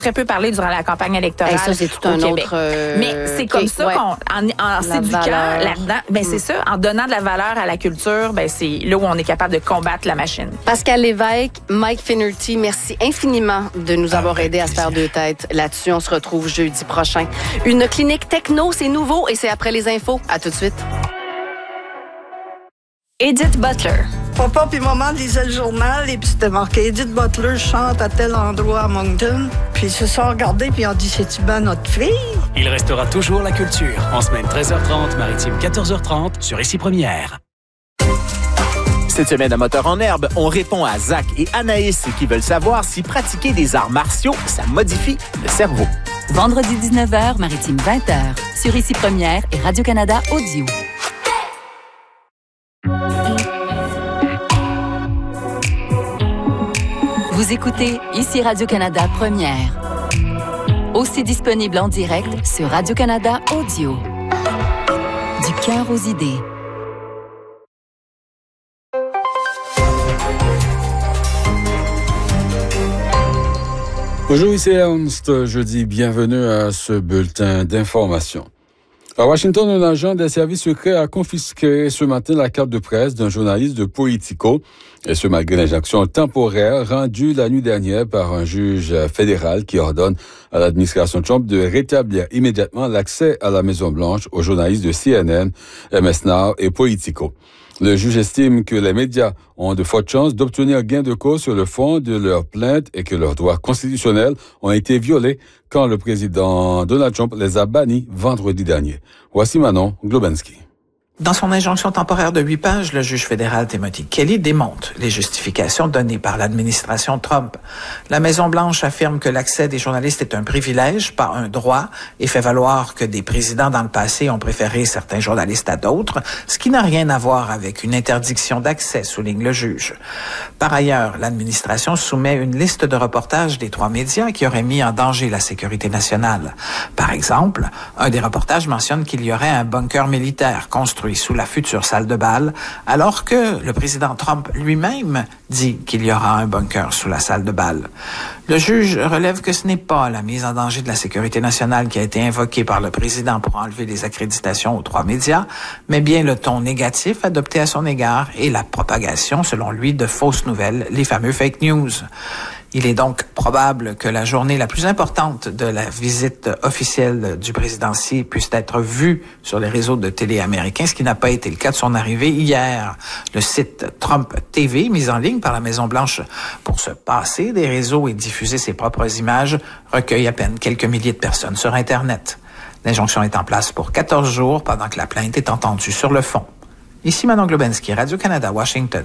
très peu parlé durant la campagne électorale. Ça, c'est tout un Québec. autre. Mais c'est comme ça en s'éduquant là-dedans, c'est ça, en donnant de la valeur à la culture, c'est là où on est capable de combattre la machine. Pascal Lévesque, Mike Finnerty, merci infiniment de nous avoir aidé à se faire deux têtes là-dessus. On se retrouve jeudi prochain. Une clinique techno, c'est nouveau et c'est après les infos. À tout de suite. Edith Butler. Papa puis maman lisaient le journal et puis c'était marqué Edith Butler chante à tel endroit à Moncton. Puis ils se sont regardés puis ils ont dit c'est-tu bien notre fille? Il restera toujours la culture. En semaine 13h30, maritime 14h30 sur Ici Première. Cette semaine à Moteur en herbe, on répond à Zach et Anaïs qui veulent savoir si pratiquer des arts martiaux, ça modifie le cerveau. Vendredi 19h, maritime 20h, sur Ici Première et Radio-Canada Audio. Vous écoutez Ici Radio-Canada Première. Aussi disponible en direct sur Radio-Canada Audio. Du cœur aux idées. Bonjour, ici Ernst. Je dis bienvenue à ce bulletin d'information. À Washington, un agent des services secrets a confisqué ce matin la carte de presse d'un journaliste de Politico, et ce malgré l'injonction temporaire rendue la nuit dernière par un juge fédéral qui ordonne à l'administration Trump de rétablir immédiatement l'accès à la Maison-Blanche aux journalistes de CNN, MS Now et Politico. Le juge estime que les médias ont de fortes chances d'obtenir gain de cause sur le fond de leur plainte et que leurs droits constitutionnels ont été violés quand le président Donald Trump les a bannis vendredi dernier. Voici Manon Globensky. Dans son injonction temporaire de 8 pages, le juge fédéral Timothy Kelly démonte les justifications données par l'administration Trump. La Maison-Blanche affirme que l'accès des journalistes est un privilège, pas un droit, et fait valoir que des présidents dans le passé ont préféré certains journalistes à d'autres, ce qui n'a rien à voir avec une interdiction d'accès, souligne le juge. Par ailleurs, l'administration soumet une liste de reportages des 3 médias qui auraient mis en danger la sécurité nationale. Par exemple, un des reportages mentionne qu'il y aurait un bunker militaire construit sous la future salle de bal, alors que le président Trump lui-même dit qu'il y aura un bunker sous la salle de bal. Le juge relève que ce n'est pas la mise en danger de la sécurité nationale qui a été invoquée par le président pour enlever les accréditations aux 3 médias, mais bien le ton négatif adopté à son égard et la propagation, selon lui, de fausses nouvelles, les fameux fake news. Il est donc probable que la journée la plus importante de la visite officielle du président Xi puisse être vue sur les réseaux de télé américains, ce qui n'a pas été le cas de son arrivée hier. Le site Trump TV, mis en ligne par la Maison-Blanche pour se passer des réseaux et diffuser ses propres images, recueille à peine quelques milliers de personnes sur Internet. L'injonction est en place pour 14 jours pendant que la plainte est entendue sur le fond. Ici Manon Globensky, Radio-Canada, Washington.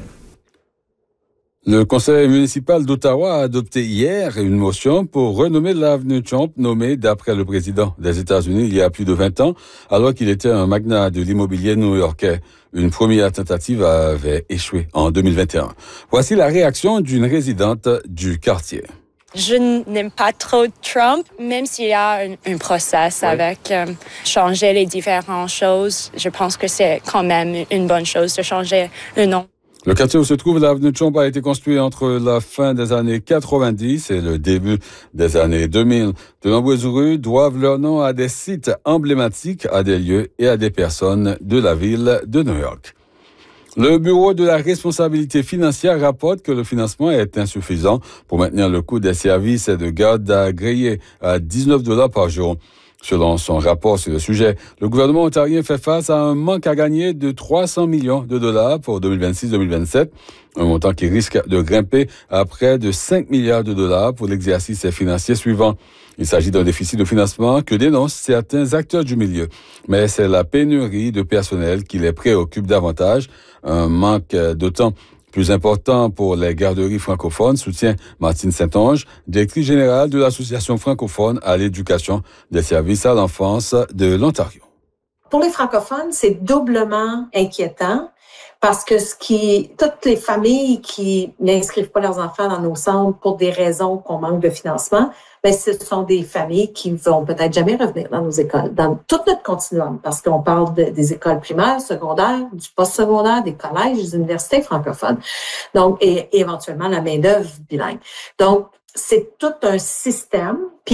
Le conseil municipal d'Ottawa a adopté hier une motion pour renommer l'avenue Trump, nommée d'après le président des États-Unis il y a plus de 20 ans, alors qu'il était un magnat de l'immobilier new-yorkais. Une première tentative avait échoué en 2021. Voici la réaction d'une résidente du quartier. Je n'aime pas trop Trump, même s'il y a un process avec changer les différentes choses. Je pense que c'est quand même une bonne chose de changer le nom. Le quartier où se trouve l'avenue Trump a été construit entre la fin des années 90 et le début des années 2000. De nombreuses rues doivent leur nom à des sites emblématiques, à des lieux et à des personnes de la ville de New York. Le Bureau de la responsabilité financière rapporte que le financement est insuffisant pour maintenir le coût des services de garde agréés à $19 par jour. Selon son rapport sur le sujet, le gouvernement ontarien fait face à un manque à gagner de 300 millions de dollars pour 2026-2027, un montant qui risque de grimper à près de 5 milliards de dollars pour l'exercice financier suivant. Il s'agit d'un déficit de financement que dénoncent certains acteurs du milieu. Mais c'est la pénurie de personnel qui les préoccupe davantage, un manque d'autant plus important pour les garderies francophones, soutient Martine Saint-Onge, directrice générale de l'Association francophone à l'éducation des services à l'enfance de l'Ontario. Pour les francophones, c'est doublement inquiétant parce que toutes les familles qui n'inscrivent pas leurs enfants dans nos centres pour des raisons qu'on manque de financement, ce sont des familles qui vont peut-être jamais revenir dans nos écoles, dans tout notre continuum, parce qu'on parle des écoles primaires, secondaires, du post-secondaire, des collèges, des universités francophones, donc et éventuellement la main-d'œuvre bilingue. Donc, c'est tout un système.